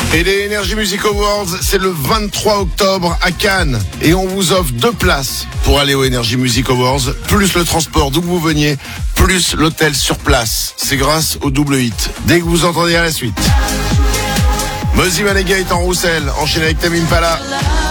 Et les Energy Music Awards, c'est le 23 octobre à Cannes. Et on vous offre 2 places pour aller aux Energy Music Awards, plus le transport d'où que vous veniez, plus l'hôtel sur place. C'est grâce au double hit. Dès que vous entendez à la suite. Mozzie Manegate en Roussel, enchaîné avec Tame Impala.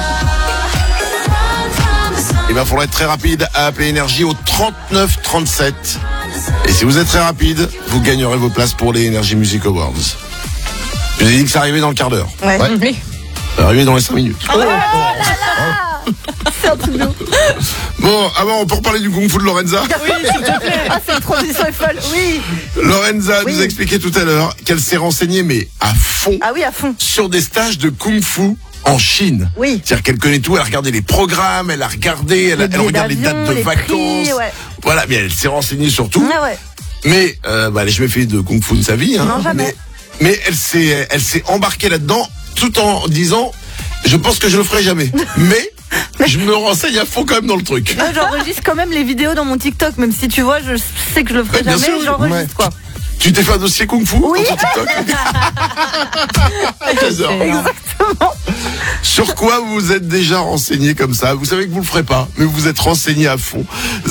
Il va falloir être très rapide à appeler Énergie au 39 37. Et si vous êtes très rapide, vous gagnerez vos places pour les Energy Music Awards. Je vous ai dit que ça arrivait dans le quart d'heure. Ouais. Oui. Ça arrivait dans les 5 minutes. Oh là là. C'est un truc de ouf. Bon, avant, on peut reparler du Kung Fu de Lorenza. Oui, s'il te plaît. Ah, cette transition est folle. Oui. Lorenza Oui. nous a expliqué tout à l'heure qu'elle s'est renseignée, mais à fond, Ah oui, à fond. sur des stages de Kung Fu en Chine. Oui. C'est-à-dire qu'elle connaît tout, elle a regardé les programmes, elle a regardé, elle billets regarde les d'avion, dates de les vacances. prix, ouais. Voilà, mais elle s'est renseignée sur tout. Ah ouais. Mais elle n'a jamais fait de Kung Fu de sa vie. Hein, Non, jamais. Mais elle s'est embarquée là-dedans tout en disant, je pense que je le ferai jamais. Mais je me renseigne à fond quand même dans le truc. Moi, j'enregistre quand même les vidéos dans mon TikTok, même si tu vois, je sais que je le ferai Ouais, bien jamais, sûr, j'enregistre ouais. quoi. Tu t'es fait un dossier Kung Fu Oui. pour ton TikTok? J'adore. Exactement. Sur quoi vous vous êtes déjà renseigné comme ça? Vous savez que vous le ferez pas, mais vous vous êtes renseigné à fond.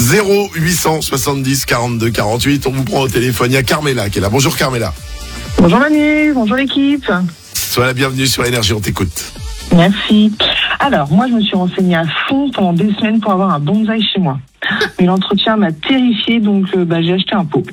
0870 42 48. On vous prend au téléphone. Il y a Carmela qui est là. Bonjour Carmela. Bonjour Manu, bonjour l'équipe. Sois la bienvenue sur Énergie, on t'écoute. Merci. Alors, moi, je me suis renseignée à fond pendant des semaines pour avoir un bonsaï chez moi. Mais l'entretien m'a terrifiée, donc j'ai acheté un pot.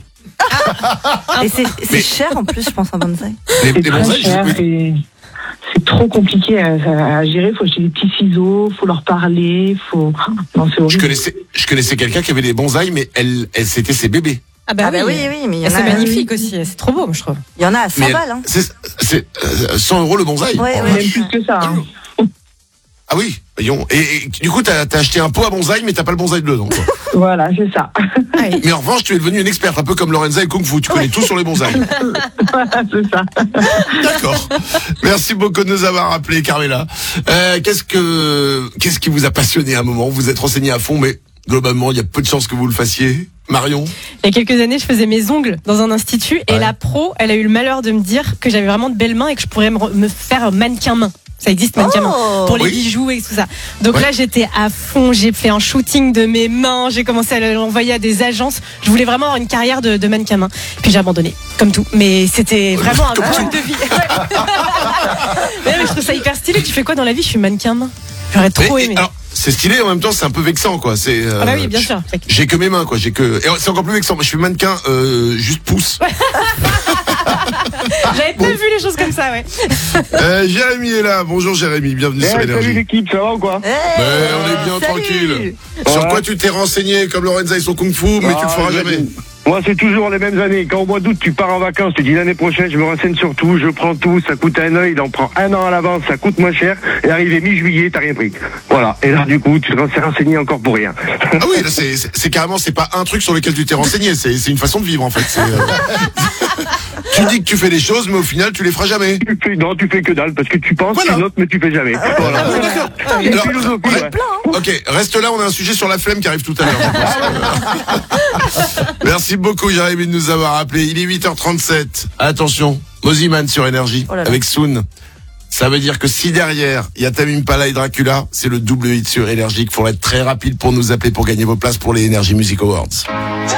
Et c'est cher en plus, je pense, un bonsaï. C'est Les très bonsaïs, cher et c'est trop compliqué à gérer. Faut acheter des petits ciseaux, faut leur parler, faut... Non, c'est je horrible. connaissais quelqu'un qui avait des bonsaïs, mais elle c'était ses bébés. Ah bah, Ah bah oui, mais il y en a. C'est magnifique aussi, c'est trop beau, je trouve. Il y en a à 100 Mais balles, hein. c'est 100 € le bonsaï. Ouais, En ouais. vache. Même plus que ça. Hein. Ah oui, voyons. Et du coup, t'as acheté un pot à bonsaï, mais t'as pas le bonsaï dedans, quoi. Voilà, c'est ça. Mais en revanche, tu es devenue une experte, un peu comme Lorenza et Kung Fu. Tu connais tout sur les bonsaïs. Voilà, c'est ça. D'accord. Merci beaucoup de nous avoir appelé, Carmela. Qu'est-ce qui vous a passionné à un moment? Vous vous êtes renseigné à fond, mais globalement, il y a peu de chances que vous le fassiez. Marion? Il y a quelques années, je faisais mes ongles dans un institut et Ouais. la pro, elle a eu le malheur de me dire que j'avais vraiment de belles mains et que je pourrais me faire mannequin main. Ça existe, mannequin main. Oh. Pour les Oui. bijoux et tout ça. Donc Ouais. là, j'étais à fond. J'ai fait un shooting de mes mains. J'ai commencé à l'envoyer à des agences. Je voulais vraiment avoir une carrière de mannequin main. Puis j'ai abandonné, comme tout. Mais c'était vraiment un truc de vie. mais je trouve ça hyper stylé. Tu fais quoi dans la vie? Je suis mannequin main. J'aurais trop aimé. Alors, c'est stylé, en même temps, c'est un peu vexant, quoi. C'est, Ah bah oui, bien sûr. J'ai que mes mains, quoi. Et c'est encore plus vexant. Je suis mannequin, juste pouce. J'avais pas vu les choses comme ça, ouais. Jérémy est là. Bonjour Jérémy, bienvenue sur Salut Énergie. l'équipe, ça va ou quoi? On est bien Salut. tranquille. Sur Ouais. quoi tu t'es renseigné comme Lorenza et son Kung Fu, mais tu le feras jamais. Moi, c'est toujours les mêmes années. Quand au mois d'août, tu pars en vacances, tu dis l'année prochaine, je me renseigne sur tout, je prends tout, ça coûte un œil, il en prend un an à l'avance, ça coûte moins cher, et arrivé mi-juillet, t'as rien pris. Voilà. Et là, du coup, tu te renseigné encore pour rien. Ah oui, là, c'est carrément, c'est pas un truc sur lequel tu t'es renseigné, c'est une façon de vivre, en fait. Tu dis que tu fais des choses, mais au final, tu les feras jamais. Non, tu fais que dalle, parce que tu penses, Voilà. tu notes, mais tu fais jamais. Voilà. Ah oui, d'accord. C'est une Alors, philosophie, ouais. ouais. Ok, reste là, on a un sujet sur la flemme qui arrive tout à l'heure. je pense. Merci beaucoup, Jérémy, de nous avoir appelé. Il est 8h37. Attention, Mozzie Man sur Énergie, Oh là là. avec Soon. Ça veut dire que si derrière, il y a Tame Impala et Dracula, c'est le double hit sur Énergie qu'il faudra être très rapide pour nous appeler pour gagner vos places pour les Energy Music Awards.